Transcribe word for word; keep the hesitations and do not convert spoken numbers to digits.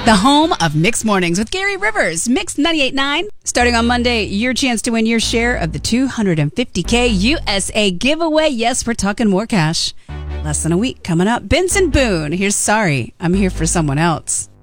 The home of Mixed Mornings with Gary Rivers, Mix ninety-eight point nine. Starting on Monday, your chance to win your share of the two hundred fifty K U S A giveaway. Yes, we're talking more cash. Less than a week coming up. Benson Boone, here's Sorry, I'm Here for Someone Else.